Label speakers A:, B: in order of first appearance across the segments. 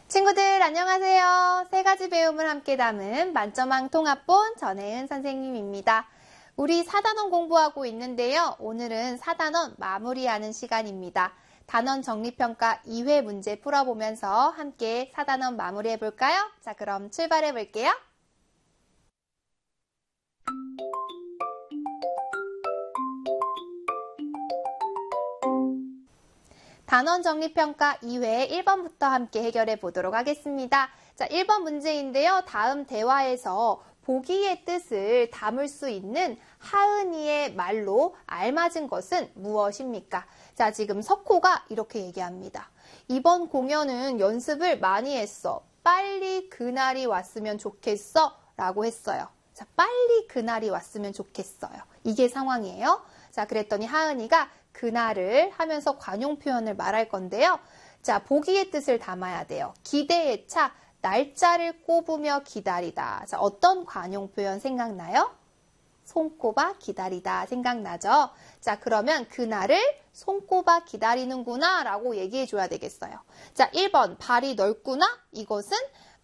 A: 친구들 안녕하세요. 세 가지 배움을 함께 담은 만점왕 통합본 전혜은 선생님입니다. 우리 4단원 공부하고 있는데요. 오늘은 4단원 마무리하는 시간입니다. 단원 정리평가 2회 문제 풀어보면서 함께 4단원 마무리해 볼까요? 자, 그럼 출발해 볼게요. 단원 정리평가 2회 1번부터 함께 해결해 보도록 하겠습니다. 자, 1번 문제인데요. 다음 대화에서 보기의 뜻을 담을 수 있는 하은이의 말로 알맞은 것은 무엇입니까? 자, 지금 석호가 이렇게 얘기합니다. 이번 공연은 연습을 많이 했어. 빨리 그날이 왔으면 좋겠어. 라고 했어요. 자, 빨리 그날이 왔으면 좋겠어요. 이게 상황이에요. 자, 그랬더니 하은이가 그날을 하면서 관용 표현을 말할 건데요. 자, 보기의 뜻을 담아야 돼요. 기대의 차, 날짜를 꼽으며 기다리다. 자, 어떤 관용 표현 생각나요? 손꼽아 기다리다 생각나죠? 자, 그러면 그날을 손꼽아 기다리는구나 라고 얘기해 줘야 되겠어요. 자, 1번 발이 넓구나. 이것은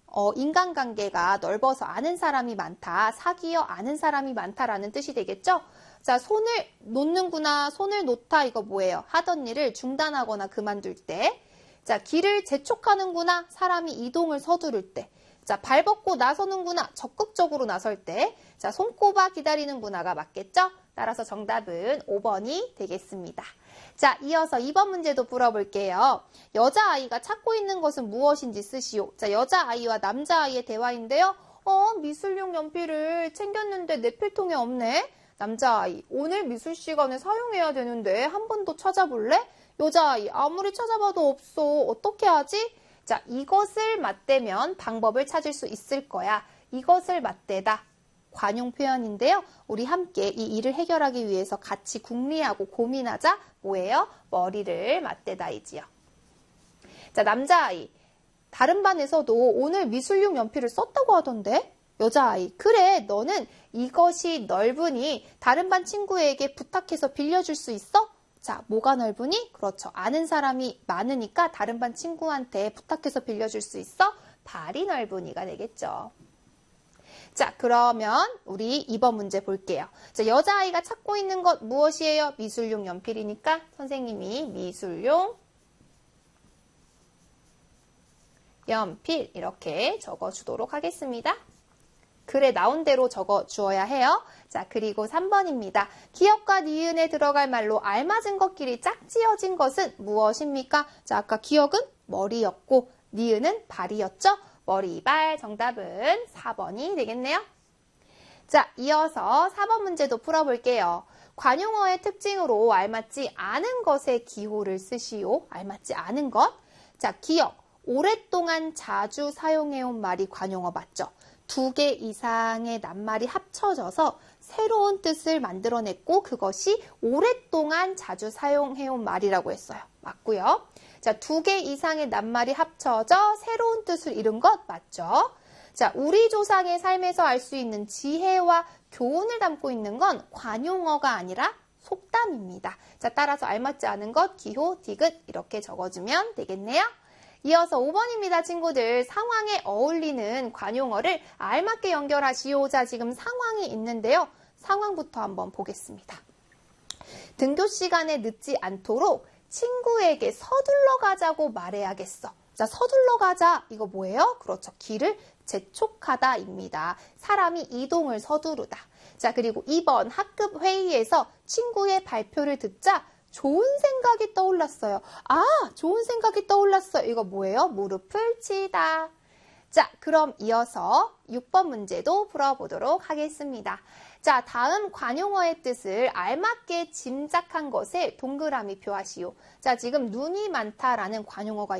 A: 인간관계가 넓어서 아는 사람이 많다. 사귀어 아는 사람이 많다라는 뜻이 되겠죠? 자, 손을 놓는구나, 손을 놓다, 이거 뭐예요? 하던 일을 중단하거나 그만둘 때. 자, 길을 재촉하는구나, 사람이 이동을 서두를 때. 자, 발 벗고 나서는구나, 적극적으로 나설 때. 자, 손꼽아 기다리는구나가 맞겠죠? 따라서 정답은 5번이 되겠습니다. 자, 이어서 2번 문제도 풀어볼게요. 여자아이가 찾고 있는 것은 무엇인지 쓰시오. 자, 여자아이와 남자아이의 대화인데요. 미술용 연필을 챙겼는데 내 필통에 없네. 남자아이, 오늘 미술 시간에 사용해야 되는데 한 번 더 찾아볼래? 여자아이, 아무리 찾아봐도 없어. 어떻게 하지? 자, 이것을 맞대면 방법을 찾을 수 있을 거야. 이것을 맞대다. 관용 표현인데요. 우리 함께 이 일을 해결하기 위해서 같이 궁리하고 고민하자. 뭐예요? 머리를 맞대다이지요. 자, 남자아이, 다른 반에서도 오늘 미술용 연필을 썼다고 하던데? 여자아이, 그래, 너는 이것이 넓으니 다른 반 친구에게 부탁해서 빌려줄 수 있어? 자, 뭐가 넓으니? 그렇죠. 아는 사람이 많으니까 다른 반 친구한테 부탁해서 빌려줄 수 있어? 발이 넓으니가 되겠죠. 자, 그러면 우리 2번 문제 볼게요. 자, 여자아이가 찾고 있는 것 무엇이에요? 미술용 연필이니까 선생님이 미술용 연필 이렇게 적어주도록 하겠습니다. 글에 나온 대로 적어주어야 해요. 자, 그리고 3번입니다. 기역과 니은에 들어갈 말로 알맞은 것끼리 짝지어진 것은 무엇입니까? 자, 아까 기역은 머리였고 니은은 발이었죠? 머리, 발, 정답은 4번이 되겠네요. 자, 이어서 4번 문제도 풀어볼게요. 관용어의 특징으로 알맞지 않은 것의 기호를 쓰시오. 알맞지 않은 것. 자, 기역. 오랫동안 자주 사용해온 말이 관용어 맞죠? 2개 이상의 낱말이 합쳐져서 새로운 뜻을 만들어냈고 그것이 오랫동안 자주 사용해온 말이라고 했어요. 맞고요. 자, 2개 이상의 낱말이 합쳐져 새로운 뜻을 잃은 것 맞죠? 자, 우리 조상의 삶에서 알 수 있는 지혜와 교훈을 담고 있는 건 관용어가 아니라 속담입니다. 자, 따라서 알맞지 않은 것, 기호, 디귿 이렇게 적어주면 되겠네요. 이어서 5번입니다, 친구들. 상황에 어울리는 관용어를 알맞게 연결하시오. 자, 지금 상황이 있는데요. 상황부터 한번 보겠습니다. 등교 시간에 늦지 않도록 친구에게 서둘러 가자고 말해야겠어. 자, 서둘러 가자. 이거 뭐예요? 그렇죠. 길을 재촉하다입니다. 사람이 이동을 서두르다. 자, 그리고 2번 학급 회의에서 친구의 발표를 듣자 좋은 생각이 떠올랐어요. 아, 좋은 생각이 떠올랐어요. 이거 뭐예요? 무릎을 치다. 자, 그럼 이어서 6번 문제도 풀어보도록 하겠습니다. 자, 다음 관용어의 뜻을 알맞게 짐작한 것에 동그라미 표하시오. 자, 지금 눈이 많다라는 관용어가